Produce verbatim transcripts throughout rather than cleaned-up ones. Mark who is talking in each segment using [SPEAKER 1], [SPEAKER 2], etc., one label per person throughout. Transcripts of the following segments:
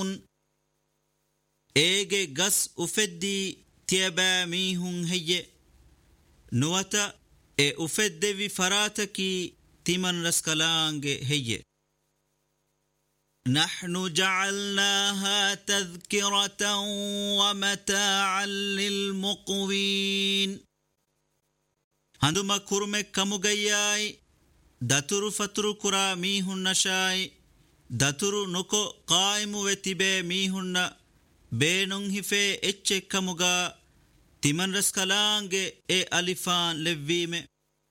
[SPEAKER 1] Ege gas ufeddi tiaba mihun heye nuwata e ufeddevi farataki timan raskalange heye. نحن جعلناها تذكرة ومتاعا للمقوين. هندما كرمك كمغياي داترو فترو كرا ميهن نشاي داترو نكو قائم وتبه ميهن بينون هفه اتش كمغا تمن رسكالانگ اي ألفان لفيمه.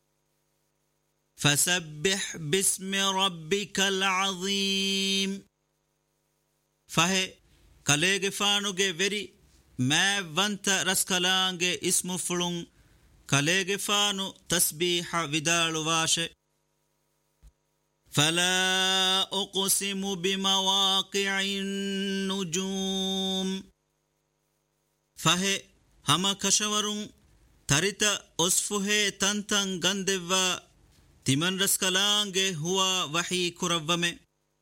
[SPEAKER 1] فسبح باسم ربك العظيم. فهي كاليغ فانوغ وري ما وانت رسكالانگ اسم فلون كاليغ فانو تسبيح ودالو واشه. فلا أقسم بمواقع النجوم. فهي هما كشورون تريتا أصفه تنتن غندوا تمن رسكالانگ هو وحي كربمه.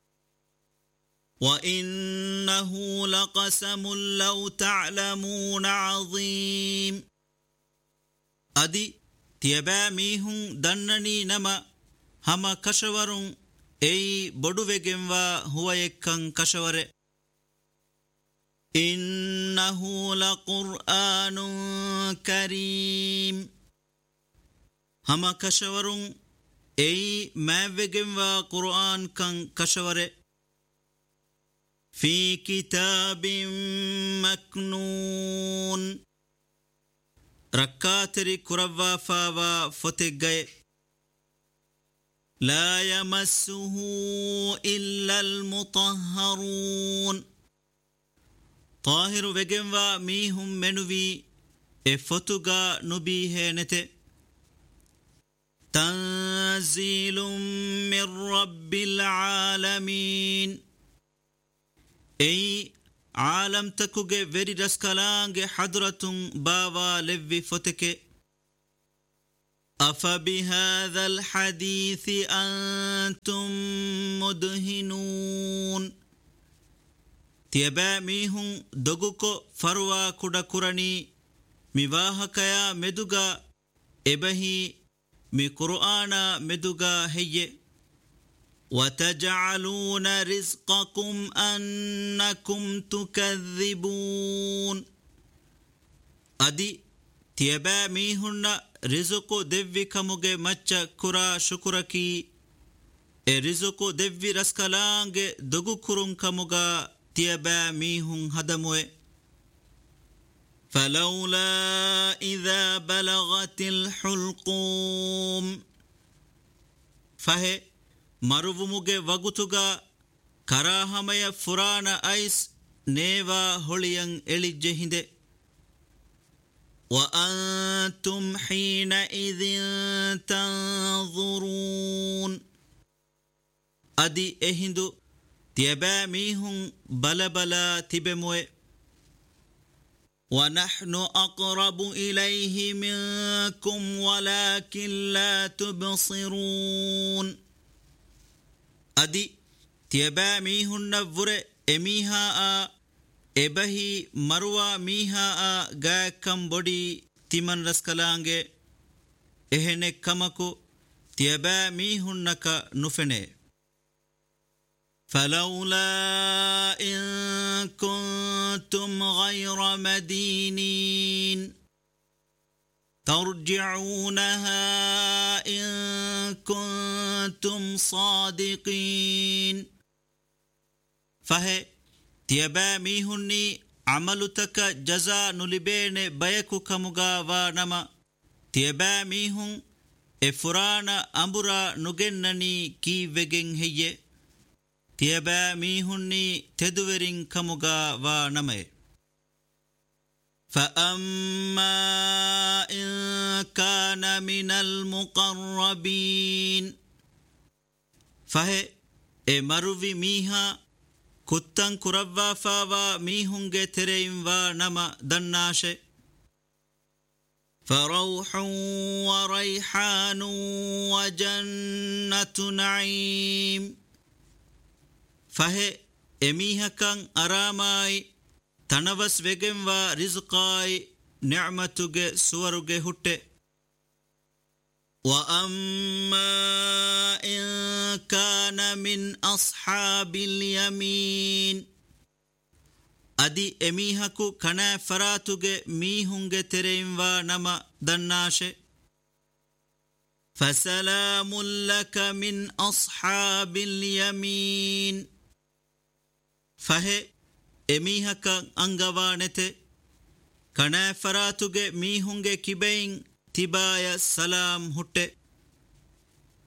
[SPEAKER 1] وإنه لقسم لو تعلمون عظيم. أدي تيبا ميهن دنني نما هما كشورون اي بدوغنوا هو يكن كشوره. إنه لقرآن كريم. هما كشورون اي ما وگنوا قرآن كان كشوره. في كتاب مكنون. ركاتري كروا فاوا فتگئ. لا يمسه إلا المطهرون. طاهر وگنوا ميهم منوي افتوغا نبيه نته. تنزيل من رب العالمين. اي عالم تكوغ وري رسكالانگ حضرة باوا لوي فتك. أفبهذا الحديث أنتم مدهنون. تيبا ميهم دوغوكو فروا كودا كوراني ميواهكيا مدوغا إبهي مي قرآن مدوغا هي. وتجعلون رزقكم أنكم تكذبون. أدي تيبا ميهن رزقو ديوي كموغي مچا كرا شكركي اي رزقو ديوي رسكالانگ دوغو كرون كموغا تيبا ميهن هدموه. فلولا إذا بلغت الحلقوم. فهي مروموغي وغتوغا كراهمي فرانا ايس نيوا هوليان إليجهند. وأنتم حينئذ تنظرون. أدي إهندو تيبا ميهن بلا بلا تبموه. ونحن أقرب إليه منكم ولكن لا تبصرون. أدي تيبا ميهن نفر إميها إبهي مروى ميها غا كم بودي تمن رسكالانگ إهنه كمكو تيبا ميهن نكا نفنه. فلولا إن كنتم غير مدينين ترجعونها إن كنتم صادقين. فهي تيبا ميهني عملتك جزا نلبين بيكو كمغا ونما. تيبا ميهن افرانا أمبرا نغنني كي وگن هي. تيبا ميهني تدورين كمغا ونما. فأما إن كان من المقربين. فهي مروي ميها كتن كروا فاوا ميهنگ ترين ونما دناشه. فروح وريحان وجنة نعيم. فهي ಎಮೀಹಕಂ ಅರಾಮಾಯಿ ತನವಸ್ ವೆಗೆಂವ ರಿಜ್ಕಾಯಿ ನಿಅಮತುಗೆ ಸುವರುಗೆ ಹುಟ್ಟೆ. وَأَمَّا إِن كَانَ مِنْ أَصْحَابِ الْيَمِينِ ಅದಿ ಎಮೀಹಕು ಕಣ ಫರಾತುಗೆ ಮೀಹುಂಗೆ ತೆರೆಯುವ ನಮ ದನ್ನಾಶೆ. فَسَلَامٌ لَكَ مِنْ أَصْحَابِ الْيَمِينِ ಫಹೆ ಎಮೀಹಕ ಅಂಗವಾಣೆತೆ ಕಣ ಫರಾತುಗೆ ಮೀಹುಂಗೆ ಕಿಬೆಯಿನ್ ತಿಬಾಯ ಸಲಾಂ ಹುಟ್ಟೆ.